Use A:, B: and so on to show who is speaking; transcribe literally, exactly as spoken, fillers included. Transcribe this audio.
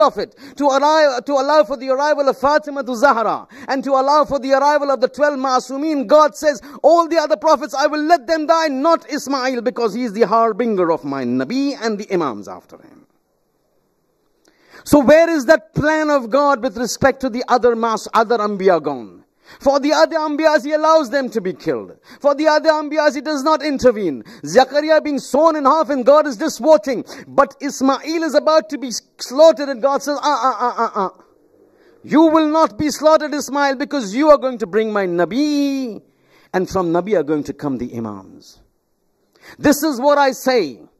A: Prophet, to allow, to allow for the arrival of Fatima to Zahra, and to allow for the arrival of the twelve Ma'asumin, God says, all the other prophets, I will let them die, not Ismail, because he is the harbinger of my Nabi and the Imams after him. So where is that plan of God with respect to the other Mas, other Anbiya gone? For the other Anbiyas, He allows them to be killed. For the other Anbiyas, He does not intervene. Zakaria being sawn in half and God is just watching. But Ismail is about to be slaughtered and God says, ah, ah, ah, ah, ah. You will not be slaughtered, Ismail, because you are going to bring my Nabi. And from Nabi are going to come the Imams. This is what I say.